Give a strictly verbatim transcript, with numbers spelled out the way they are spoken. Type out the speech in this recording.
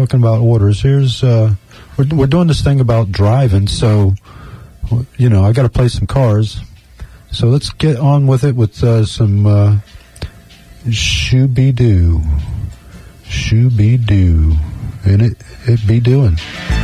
talking about orders, here's uh, we're we're doing this thing about driving, so you know I got to play some cars. So let's get on with it with uh, some uh, Shoo-Be-Doo, Shoo-Be-Doo, and it it be doing.